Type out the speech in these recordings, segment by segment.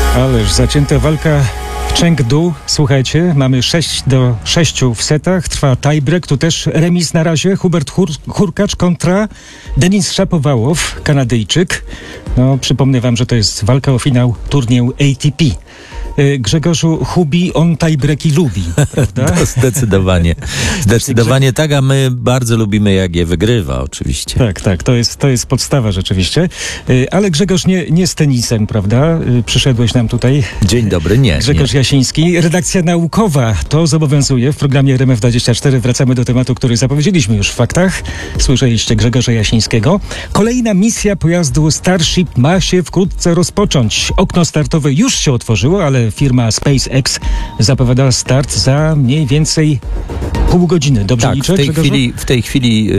Ależ zacięta walka Chengdu. Słuchajcie, mamy 6-6 w setach. Trwa tiebreak. Tu też remis na razie. Hubert Hurkacz kontra Denis Shapovalov, Kanadyjczyk. No, przypomnę wam, że to jest walka o finał turnieju ATP. Grzegorzu, Hubi, on tiebreaki lubi, prawda? No, zdecydowanie tak, a my bardzo lubimy, jak je wygrywa, oczywiście. Tak, to jest podstawa rzeczywiście. Ale Grzegorz nie z tenisem, prawda? Przyszedłeś nam tutaj. Dzień dobry, nie. Grzegorz Jasiński, redakcja naukowa, to zobowiązuje. W programie RMF24 wracamy do tematu, który zapowiedzieliśmy już w faktach. Słyszeliście Grzegorza Jasińskiego. Kolejna misja pojazdu Starship ma się wkrótce rozpocząć. Okno startowe już się otworzyło, ale firma SpaceX zapowiada start za mniej więcej pół godziny. Dobrze tak, liczę, w tej chwili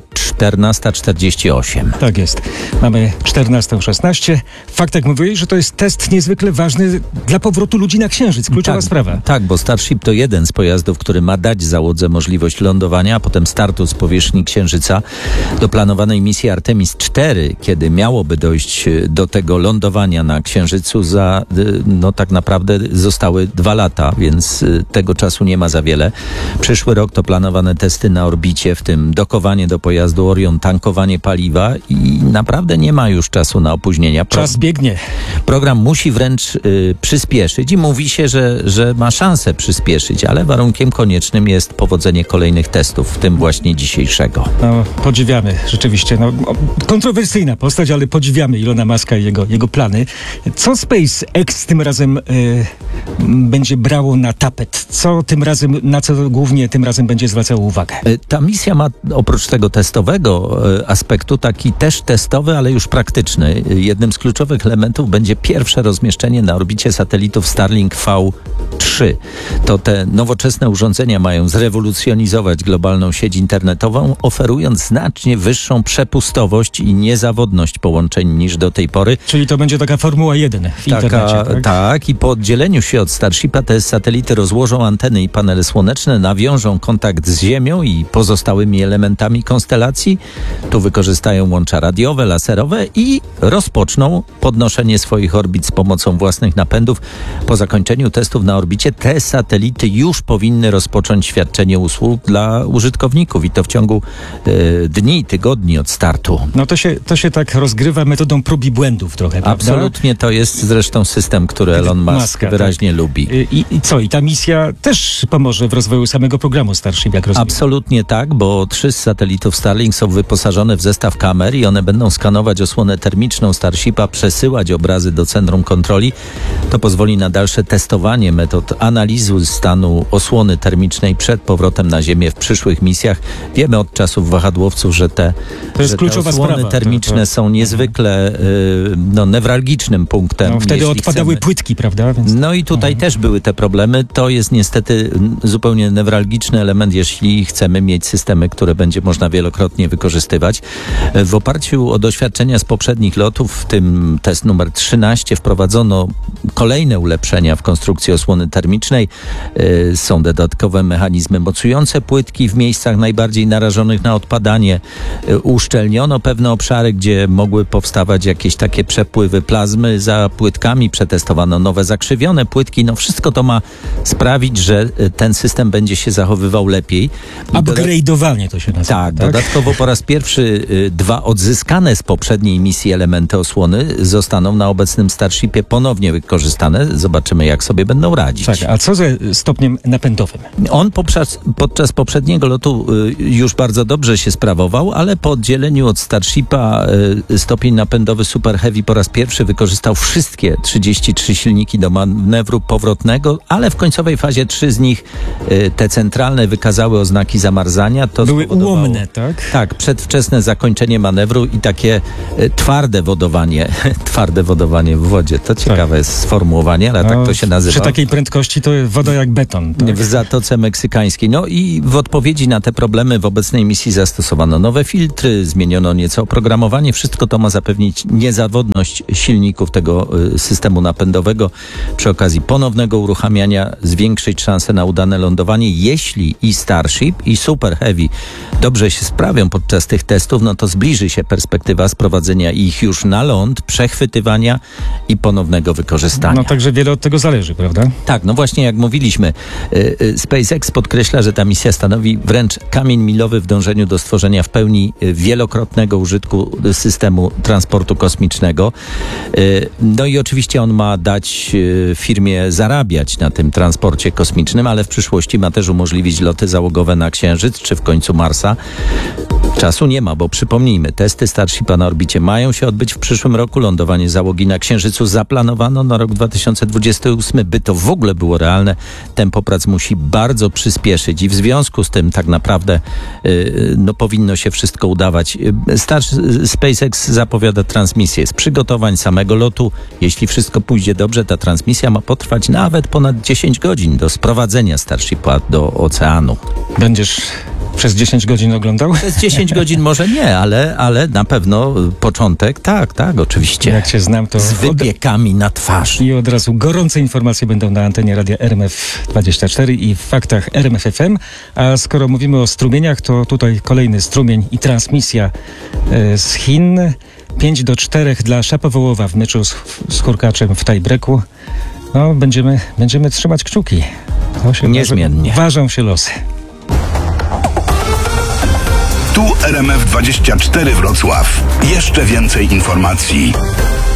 14:48. Tak jest. Mamy 14:16. W faktach mówiłeś, że to jest test niezwykle ważny dla powrotu ludzi na Księżyc. Kluczowa sprawa. Tak, bo Starship to jeden z pojazdów, który ma dać załodze możliwość lądowania, a potem startu z powierzchni Księżyca do planowanej misji Artemis 4, kiedy miałoby dojść do tego lądowania na Księżycu tak naprawdę zostały 2 lata, więc tego czasu nie ma za wiele. Przyszły rok to planowane testy na orbicie, w tym dokowanie do pojazdu Orion, tankowanie paliwa i naprawdę nie ma już czasu na opóźnienia. Czas biegnie. Program musi wręcz przyspieszyć i mówi się, że ma szansę przyspieszyć, ale warunkiem koniecznym jest powodzenie kolejnych testów, w tym właśnie dzisiejszego. No, podziwiamy rzeczywiście. Kontrowersyjna postać, ale podziwiamy Ilona Muska i jego plany. Co SpaceX tym razem będzie brało na tapet? Co tym razem, na co głównie tym razem będzie zwracało uwagę? Ta misja ma oprócz tego testowego aspektu taki też testowy, ale już praktyczny. Jednym z kluczowych elementów będzie pierwsze rozmieszczenie na orbicie satelitów Starlink V3. To te nowoczesne urządzenia mają zrewolucjonizować globalną sieć internetową, oferując znacznie wyższą przepustowość i niezawodność połączeń niż do tej pory. Czyli to będzie taka Formuła 1 w internecie, tak? Tak, i po oddzieleniu się od Starshipa te satelity rozłożą anteny i panele słoneczne, nawiążą kontakt z Ziemią i pozostałymi elementami konstelacji. Tu wykorzystają łącza radiowe, laserowe i rozpoczną podnoszenie swoich orbit z pomocą własnych napędów. Po zakończeniu testów na orbicie te satelity już powinny rozpocząć świadczenie usług dla użytkowników i to w ciągu dni, tygodni od startu. No to się tak rozgrywa metodą prób i błędów trochę, prawda? Absolutnie, to jest zresztą system, który Elon Musk wyraźnie lubi. I co? I ta misja też pomoże w rozwoju samego programu Starship, jak rozumiem? Absolutnie tak, bo 3 z satelitów Starlink są wyposażone w zestaw kamer i one będą skanować osłonę termiczną Starshipa, przesyłać obrazy do centrum kontroli. To pozwoli na dalsze testowanie metod analizy stanu osłony termicznej przed powrotem na Ziemię w przyszłych misjach. Wiemy od czasów wahadłowców, że te osłony termiczne są niezwykle newralgicznym punktem. No, wtedy odpadały płytki, prawda? Więc... No i tutaj też były te problemy. To jest niestety zupełnie newralgiczny element, jeśli chcemy mieć systemy, które będzie można wielokrotnie wykorzystywać. W oparciu o doświadczenia z poprzednich lotów, w tym test numer 13, wprowadzono kolejne ulepszenia w konstrukcji osłony termicznej. Są dodatkowe mechanizmy mocujące płytki w miejscach najbardziej narażonych na odpadanie. Uszczelniono pewne obszary, gdzie mogły powstawać jakieś takie przepływy plazmy za płytkami. Przetestowano nowe zakrzywione płytki. No wszystko to ma sprawić, że ten system będzie się zachowywał lepiej. Upgrade'owanie to się nazywa. Tak, dodatkowo po raz pierwszy 2 odzyskane z poprzedniej misji elementy osłony zostaną na obecnym Starshipie ponownie wykorzystane. Zobaczymy, jak sobie będą radzić. Tak, a co ze stopniem napędowym? On podczas poprzedniego lotu już bardzo dobrze się sprawował, ale po oddzieleniu od Starshipa stopień napędowy Super Heavy po raz pierwszy wykorzystał wszystkie 33 silniki do manewru powrotnego, ale w końcowej fazie 3 z nich, te centralne, wykazały oznaki zamarzania. To były ułomne, tak? Tak, przedwczesne zakończenie manewru i takie twarde wodowanie w wodzie. To ciekawe jest sformułowanie, ale tak to się nazywa. Przy takiej prędkości to woda jak beton. Tak? W Zatoce Meksykańskiej. No i w odpowiedzi na te problemy w obecnej misji zastosowano nowe filtry, zmieniono nieco oprogramowanie. Wszystko to ma zapewnić niezawodność silników tego systemu napędowego. Przy okazji ponownego uruchamiania zwiększyć szanse na udane lądowanie. Jeśli i Starship, i Super Heavy dobrze się sprawią podczas tych testów, no to zbliży się perspektywa sprowadzenia ich już na ląd, przechwytywania i ponownego wykorzystania. powstania. No także wiele od tego zależy, prawda? Tak, no właśnie jak mówiliśmy, SpaceX podkreśla, że ta misja stanowi wręcz kamień milowy w dążeniu do stworzenia w pełni wielokrotnego użytku systemu transportu kosmicznego. No i oczywiście on ma dać firmie zarabiać na tym transporcie kosmicznym, ale w przyszłości ma też umożliwić loty załogowe na Księżyc czy w końcu Marsa. Czasu nie ma, bo przypomnijmy, testy Starshipa na orbicie mają się odbyć w przyszłym roku. Lądowanie załogi na Księżycu zaplanowano na rok 2028. By to w ogóle było realne, tempo prac musi bardzo przyspieszyć i w związku z tym tak naprawdę powinno się wszystko udawać. SpaceX zapowiada transmisję z przygotowań samego lotu. Jeśli wszystko pójdzie dobrze, ta transmisja ma potrwać nawet ponad 10 godzin do sprowadzenia Starshipa do oceanu. Będziesz przez 10 godzin oglądał? Przez 10 godzin może nie, ale na pewno początek tak, oczywiście. Jak cię znam, to... Z wypiekami na twarzy. I od razu gorące informacje będą na antenie radia RMF24 i w faktach RMF FM. A skoro mówimy o strumieniach, to tutaj kolejny strumień i transmisja z Chin. 5-4 dla Szapowołowa w meczu z Hurkaczem w tiebreaku. No, będziemy trzymać kciuki. Niezmiennie. Ważą się losy. Tu RMF24 Wrocław. Jeszcze więcej informacji.